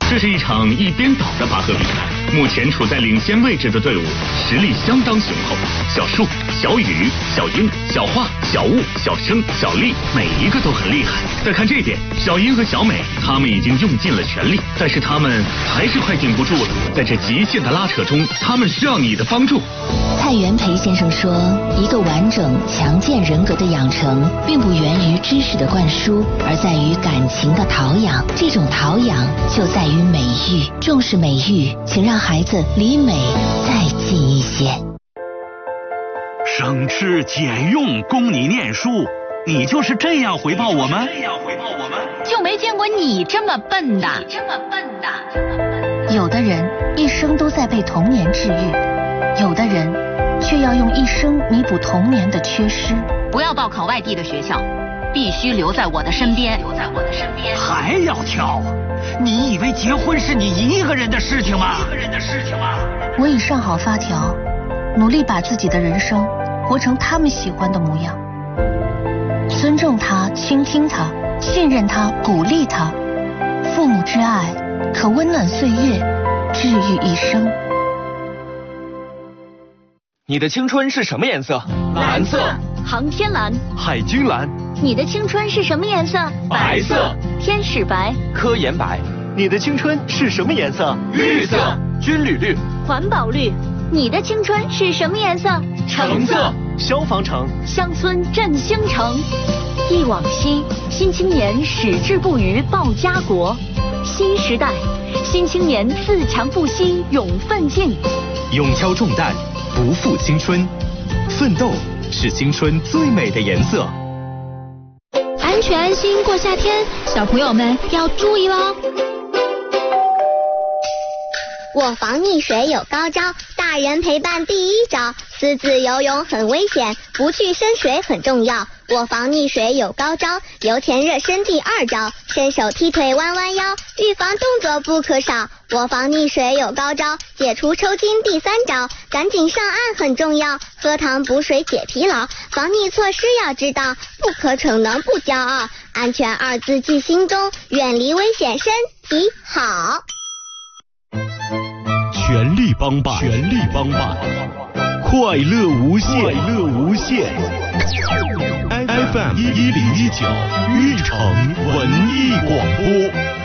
这是一场一边倒的拔河比赛，目前处在领先位置的队伍实力相当雄厚。小树、小雨、小英、小花、小雾、小生、小丽，每一个都很厉害。再看这边，小英和小美，他们已经用尽了全力，但是他们还是快顶不住了。在这极限的拉扯中，他们需要你的帮助。 蔡元培先生说，一个完整强健人格的养成，并不源于知识的灌输，而在于感情的陶养。这种陶养就在于美育，重视美育，请让孩子离美再近一些。 省吃俭用供你念书，你就是这样回报我们？ 就没见过你这么笨的。 有的人一生都在被童年治愈，有的人却要用一生弥补童年的缺失。 不要报考外地的学校，必须留在我的身边。 还要挑？你以为结婚是你一个人的事情吗？ 我已上好发条，努力把自己的人生活成他们喜欢的模样。尊重他，倾听他，信任他，鼓励他。父母之爱可温暖岁月，治愈一生。 你的青春是什么颜色？蓝色。 航天蓝。 海军蓝。 你的青春是什么颜色？ 白色。 天使白。 科研白。 你的青春是什么颜色？ 绿色。军旅绿。 环保绿。你的青春是什么颜色？ 橙色。 消防橙。 乡村振兴城。忆往昔，新青年矢志不渝报家国。新时代，新青年自强不息勇奋进。 勇挑重担，不负青春，奋斗是青春最美的颜色。 安全安心过夏天，小朋友们要注意哦。 我防溺水有高招，大人陪伴第一招，私自游泳很危险，不去深水很重要。我防溺水有高招，游前热身第二招，伸手踢腿弯弯腰，预防动作不可少。我防溺水有高招，解除抽筋第三招，赶紧上岸很重要，喝糖补水解疲劳。防溺措施要知道，不可逞能不骄傲，安全二字记心中，远离危险身体好。 全力帮办，快乐无限，FM 1019，玉城文艺广播。